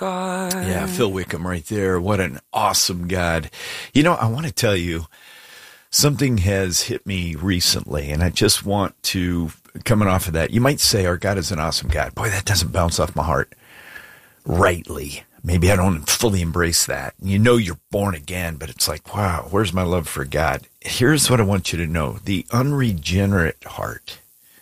God. Yeah, Phil Wickham right there. What an awesome God. You know, I want to tell you, something has hit me recently, and I just want to, coming off of that, you might say our God is an awesome God. Boy, that doesn't bounce off my heart rightly. Maybe I don't fully embrace that. You know you're born again, but it's like, wow, where's my love for God? Here's what I want you to know. The unregenerate heart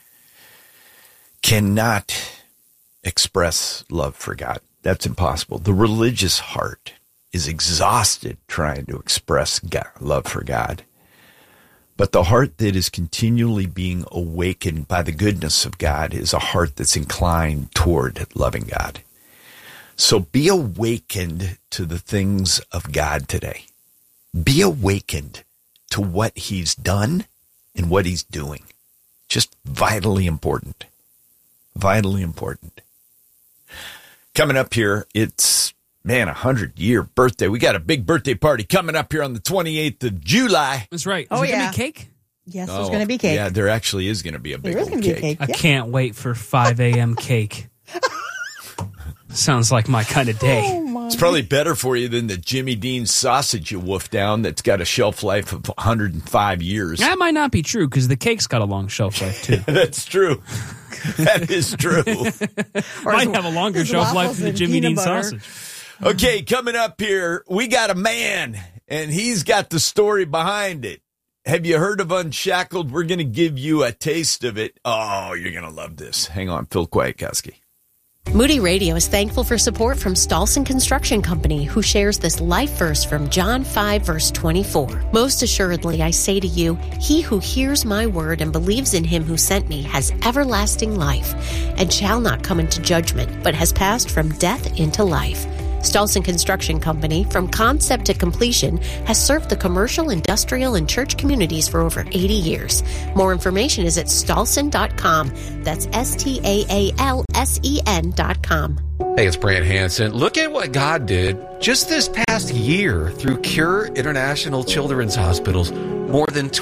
cannot express love for God. That's impossible. The religious heart is exhausted trying to express God, love for God. But the heart that is continually being awakened by the goodness of God is a heart that's inclined toward loving God. So be awakened to the things of God today. Be awakened to what he's done and what he's doing. Just vitally important. Vitally important. Coming up here, it's, man, 100-year birthday. We got a big birthday party coming up here on the 28th of July. That's right. Oh, Is there yeah. going to be cake? Yes, there's going to be cake. Yeah, there actually is going to be a big There is old going to be a cake. cake. I Yeah. can't wait for 5 a.m. cake. Sounds like my kind of day. Oh, my. It's probably better for you than the Jimmy Dean sausage you wolf down that's got a shelf life of 105 years. That might not be true because the cake's got a long shelf life, too. That's true. That is true. Might have a longer shelf life than the Jimmy Dean sausage. Okay, coming up here, we got a man, and he's got the story behind it. Have you heard of Unshackled? We're going to give you a taste of it. Oh, you're going to love this. Hang on, Phil Kwiatkowski. Moody Radio is thankful for support from Stolson Construction Company, who shares this life verse from John 5, verse 24. Most assuredly, I say to you, he who hears my word and believes in him who sent me has everlasting life and shall not come into judgment, but has passed from death into life. Stolson Construction Company, from concept to completion, has served the commercial, industrial, and church communities for over 80 years. More information is at stolson.com. That's STAALSEN.com. Hey, it's Brant Hansen. Look at what God did just this past year through Cure International Children's Hospitals. More than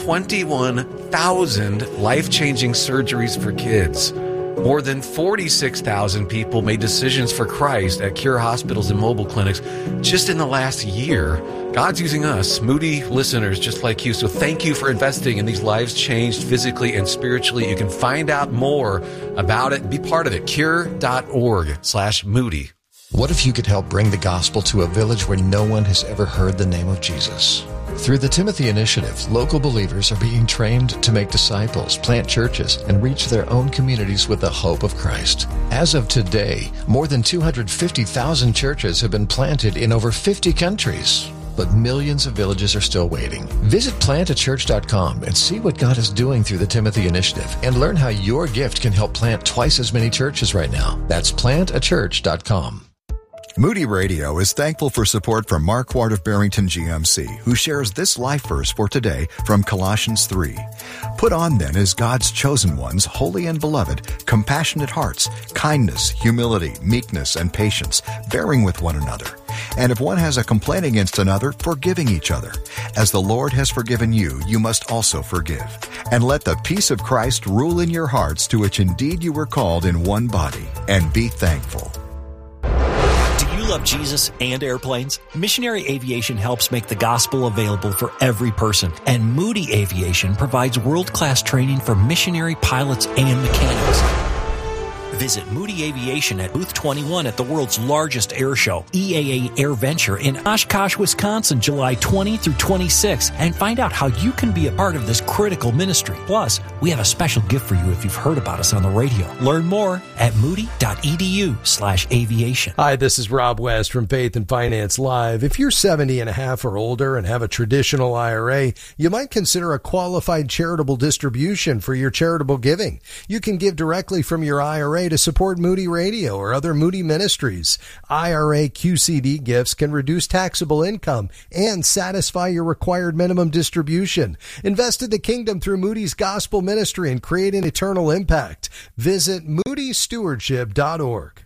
21,000 life-changing surgeries for kids. More than 46,000 people made decisions for Christ at Cure hospitals and mobile clinics just in the last year. God's using us, Moody listeners just like you. So thank you for investing in these lives changed physically and spiritually. You can find out more about it. Be part of it. Cure.org/Moody. What if you could help bring the gospel to a village where no one has ever heard the name of Jesus? Through the Timothy Initiative, local believers are being trained to make disciples, plant churches, and reach their own communities with the hope of Christ. As of today, more than 250,000 churches have been planted in over 50 countries. But millions of villages are still waiting. Visit plantachurch.com and see what God is doing through the Timothy Initiative and learn how your gift can help plant twice as many churches right now. That's plantachurch.com. Moody Radio is thankful for support from Mark Ward of Barrington GMC, who shares this life verse for today from Colossians 3. Put on then as God's chosen ones, holy and beloved, compassionate hearts, kindness, humility, meekness, and patience, bearing with one another. And if one has a complaint against another, forgiving each other. As the Lord has forgiven you, you must also forgive. And let the peace of Christ rule in your hearts, to which indeed you were called in one body. And be thankful. Love Jesus and airplanes? Missionary Aviation helps make the gospel available for every person, and Moody Aviation provides world-class training for missionary pilots and mechanics. Visit Moody Aviation at Booth 21 at the world's largest air show, EAA Air Venture in Oshkosh, Wisconsin, July 20 through 26, and find out how you can be a part of this critical ministry. Plus, we have a special gift for you if you've heard about us on the radio. Learn more at moody.edu/aviation. Hi, this is Rob West from Faith and Finance Live. If you're 70 and a half or older and have a traditional IRA, you might consider a qualified charitable distribution for your charitable giving. You can give directly from your IRA to support Moody Radio or other Moody ministries. IRA QCD gifts can reduce taxable income and satisfy your required minimum distribution. Invest in the kingdom through Moody's gospel ministry and create an eternal impact. Visit moodystewardship.org.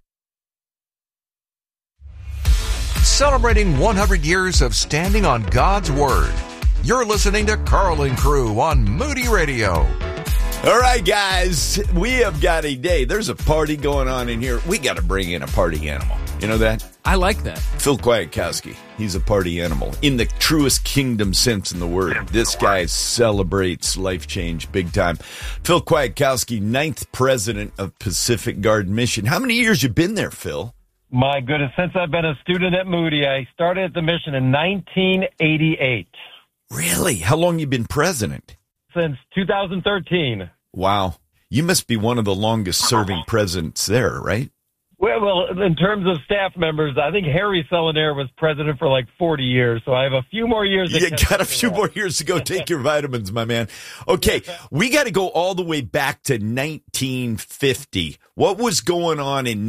Celebrating 100 years of standing on God's Word. You're listening to Carl and Crew on Moody Radio. All right, guys, we have got a day. There's a party going on in here. We got to bring in a party animal. You know that? I like that. Phil Kwiatkowski. He's a party animal in the truest kingdom sense in the word. This guy celebrates life change big time. Phil Kwiatkowski, 9th president of Pacific Garden Mission. How many years you been there, Phil? My goodness, since I've been a student at Moody, I started at the mission in 1988. Really? How long you been president? Since 2013. Wow. You must be one of the longest serving presidents there, right? Well, in terms of staff members, I think Harry Selonaire was president for like 40 years, so I have a few more years. You got a few more years to go. Take your vitamins, my man. Okay, we got to go all the way back to 1950. What was going on in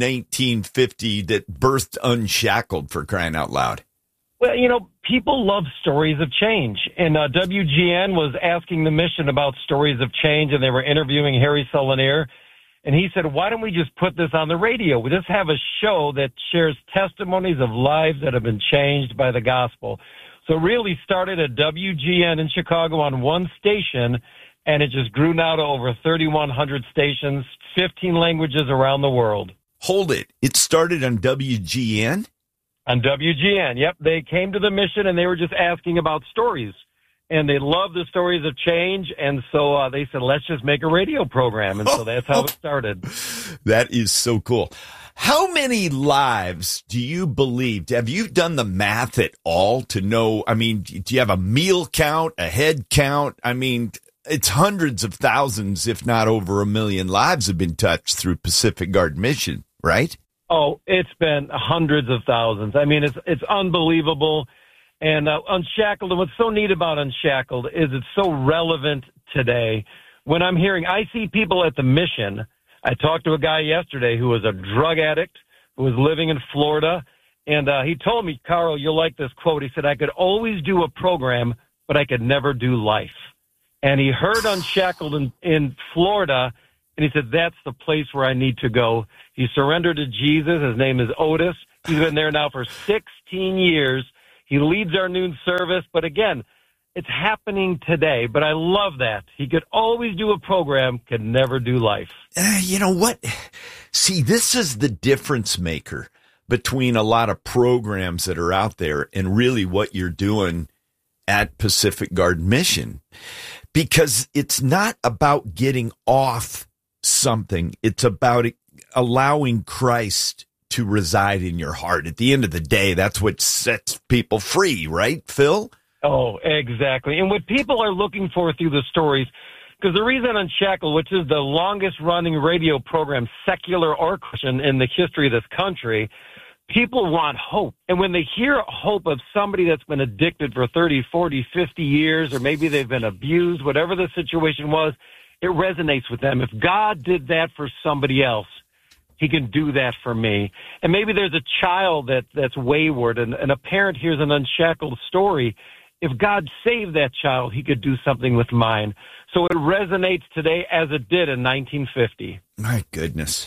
1950 that birthed Unshackled, for crying out loud? Well, you know, people love stories of change, and WGN was asking the mission about stories of change, and they were interviewing Harry Selonaire. And he said, why don't we just put this on the radio? We just have a show that shares testimonies of lives that have been changed by the gospel. So it really started at WGN in Chicago on one station, and it just grew now to over 3,100 stations, 15 languages around the world. Hold it. It started on WGN? On WGN, yep. They came to the mission, and they were just asking about stories. And they love the stories of change, and so they said, let's just make a radio program. And so that's how it started. That is so cool. How many lives do you believe? Have you done the math at all to know? I mean, do you have a meal count, a head count? I mean, it's hundreds of thousands, if not over 1 million lives have been touched through Pacific Garden Mission, right? Oh, it's been hundreds of thousands. I mean, it's unbelievable. And Unshackled, and what's so neat about Unshackled is it's so relevant today. When I see people at the mission. I talked to a guy yesterday who was a drug addict, who was living in Florida, and he told me, Carl, you'll like this quote. He said, I could always do a program, but I could never do life. And he heard Unshackled in Florida, and he said, that's the place where I need to go. He surrendered to Jesus. His name is Otis. He's been there now for 16 years. He leads our noon service, but again, it's happening today. But I love that. He could always do a program, could never do life. You know what? See, this is the difference maker between a lot of programs that are out there and really what you're doing at Pacific Garden Mission. Because it's not about getting off something. It's about allowing Christ to reside in your heart. At the end of the day, that's what sets people free, right, Phil? Oh, exactly. And what people are looking for through the stories, because the reason Unshackled, which is the longest running radio program, secular or Christian, in the history of this country, people want hope. And when they hear hope of somebody that's been addicted for 30, 40, 50 years, or maybe they've been abused, whatever the situation was, it resonates with them. If God did that for somebody else, He can do that for me. And maybe there's a child that's wayward, and a parent hears an Unshackled story. If God saved that child, He could do something with mine. So it resonates today as it did in 1950. My goodness.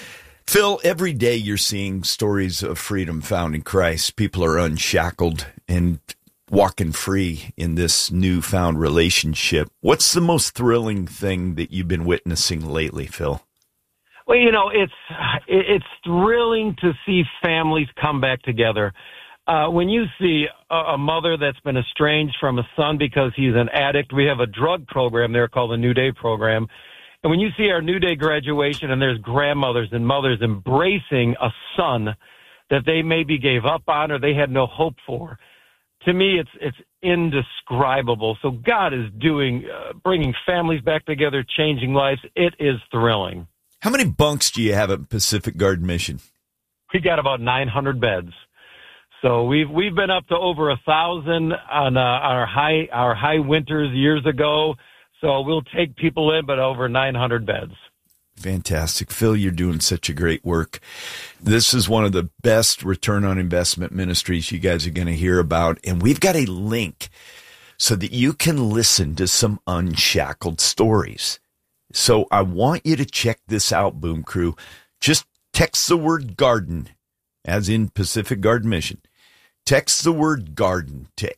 Phil, every day you're seeing stories of freedom found in Christ. People are unshackled and walking free in this newfound relationship. What's the most thrilling thing that you've been witnessing lately, Phil? Well, you know, it's thrilling to see families come back together. When you see a mother that's been estranged from a son because he's an addict, we have a drug program there called the New Day program. And when you see our New Day graduation and there's grandmothers and mothers embracing a son that they maybe gave up on or they had no hope for, to me, it's indescribable. So God is bringing families back together, changing lives. It is thrilling. How many bunks do you have at Pacific Garden Mission? We got about 900 beds. So we've been up to over 1,000 on our high winters years ago. So we'll take people in, but over 900 beds. Fantastic. Phil, you're doing such a great work. This is one of the best return on investment ministries you guys are going to hear about. And we've got a link so that you can listen to some unshackled stories. So I want you to check this out, Boom Crew. Just text the word garden, as in Pacific Garden Mission. Text the word garden to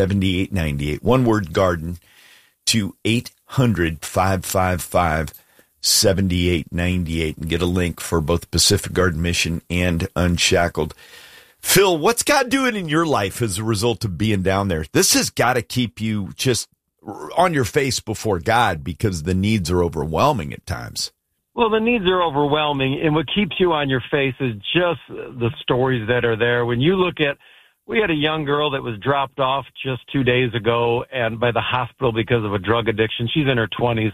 800-555-7898. One word garden to 800-555-7898. 7898 and get a link for both Pacific Garden Mission and Unshackled. Phil, what's God doing in your life as a result of being down there? This has got to keep you just on your face before God because the needs are overwhelming at times. Well, the needs are overwhelming, and what keeps you on your face is just the stories that are there. When you look at, we had a young girl that was dropped off just 2 days ago and by the hospital because of a drug addiction. She's in her 20s,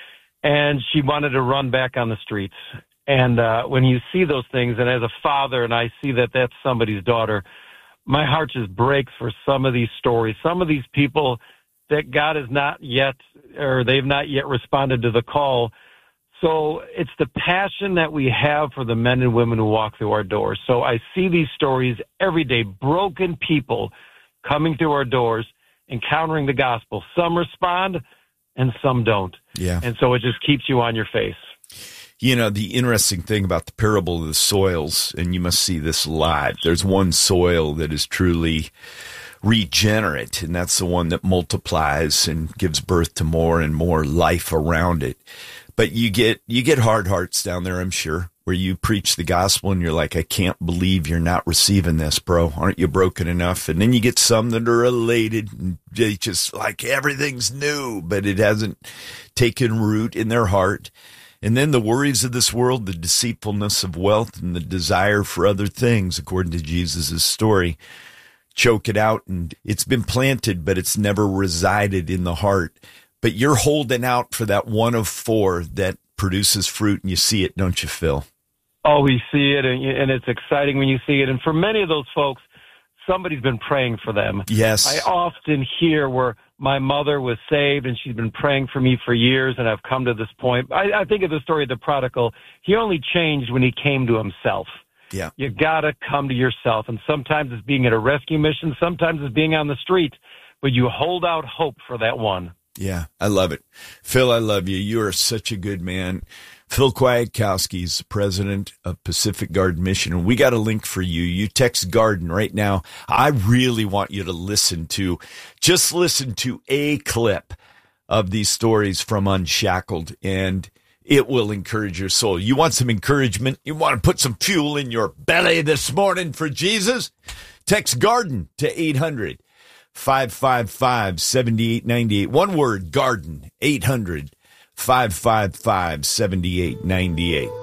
and she wanted to run back on the streets. And when you see those things, and as a father, and I see that that's somebody's daughter, my heart just breaks for some of these stories. Some of these people that God has not yet, or they've not yet responded to the call. So it's the passion that we have for the men and women who walk through our doors. So I see these stories every day, broken people coming through our doors, encountering the gospel. Some respond and some don't. Yeah. And so it just keeps you on your face. You know, the interesting thing about the parable of the soils, and you must see this live, there's one soil that is truly regenerate, and that's the one that multiplies and gives birth to more and more life around it. But you get hard hearts down there, I'm sure, where you preach the gospel and you're like, I can't believe you're not receiving this, bro. Aren't you broken enough? And then you get some that are elated and they just like everything's new, but it hasn't taken root in their heart. And then the worries of this world, the deceitfulness of wealth, and the desire for other things, according to Jesus' story, choke it out. And it's been planted, but it's never resided in the heart. But you're holding out for that one of four that produces fruit, and you see it, don't you, Phil? Oh, we see it, and it's exciting when you see it. And for many of those folks, somebody's been praying for them. Yes. I often hear where my mother was saved, and she's been praying for me for years, and I've come to this point. I think of the story of the prodigal. He only changed when he came to himself. Yeah. You got to come to yourself, and sometimes it's being at a rescue mission, sometimes it's being on the street, but you hold out hope for that one. Yeah, I love it. Phil, I love you. You are such a good man. Phil Kwiatkowski is the president of Pacific Garden Mission, and we got a link for you. You text Garden right now. I really want you to listen to a clip of these stories from Unshackled, and it will encourage your soul. You want some encouragement? You want to put some fuel in your belly this morning for Jesus? Text Garden to 800-555-7898. One word, Garden, 800-555-7898.